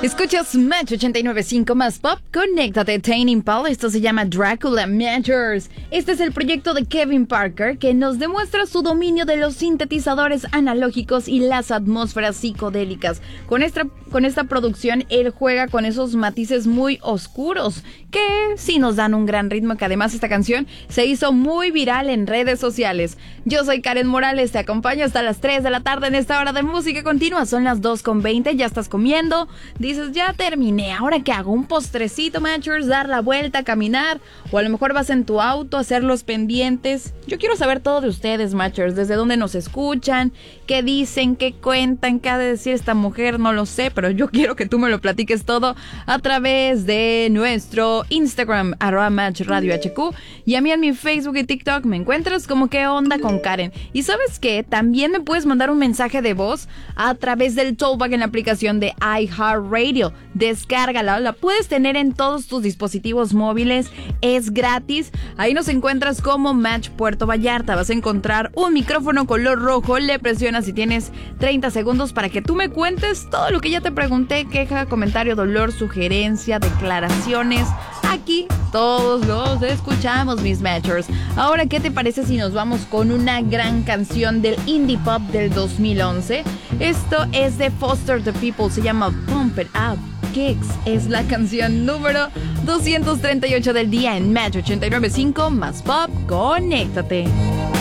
Escuchas Match 89.5 más pop. Conéctate, Tame Impala. Esto se llama Dracula Matters. Este es el proyecto de Kevin Parker que nos demuestra su dominio de los sintetizadores analógicos y las atmósferas psicodélicas. Con esta producción, él juega con esos matices muy oscuros que sí nos dan un gran ritmo, que además esta canción se hizo muy viral en redes sociales. Yo soy Karen Morales, te acompaño hasta las 3 de la tarde en esta hora de música continua. Son las 2:20, ya estás comiendo. Dices, ya terminé, ¿ahora qué hago? ¿Un postrecito, Matchers? ¿Dar la vuelta, caminar? O a lo mejor vas en tu auto a hacer los pendientes. Yo quiero saber todo de ustedes, Matchers. Desde dónde nos escuchan, qué dicen, qué cuentan, qué ha de decir esta mujer, no lo sé, pero yo quiero que tú me lo platiques todo a través de nuestro Instagram, @MatchRadioHQ, y a mí en mi Facebook y TikTok me encuentras como ¿Qué onda con Karen? Y ¿sabes qué? También me puedes mandar un mensaje de voz a través del Talkback en la aplicación de iHeartRadio. Descárgala, la puedes tener en todos tus dispositivos móviles, es gratis. Ahí nos encuentras como Match Puerto Vallarta. Vas a encontrar un micrófono color rojo, le presionas y tienes 30 segundos para que tú me cuentes todo lo que ya te pregunté: queja, comentario, dolor, sugerencia, declaraciones. Aquí todos los escuchamos, mis Matchers. Ahora, ¿qué te parece si nos vamos con una gran canción del indie pop del 2011? Esto es de Foster the People, se llama Pump It Up Kicks. Es la canción número 238 del día en Match 89.5 más pop. Conéctate.